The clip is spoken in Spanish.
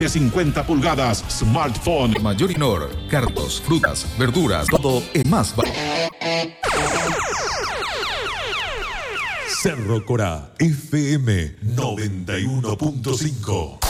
de 50 pulgadas, smartphone. Mayor y menor, cartos, frutas, verduras, todo en más barato. Cerro Corá, FM 91.5.